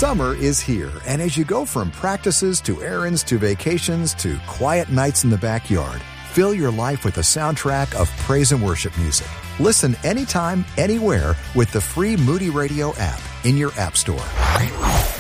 Summer is here, and as you go from practices to errands to vacations to quiet nights in the backyard, fill your life with the soundtrack of praise and worship music. Listen anytime, anywhere with the free Moody Radio app in your app store.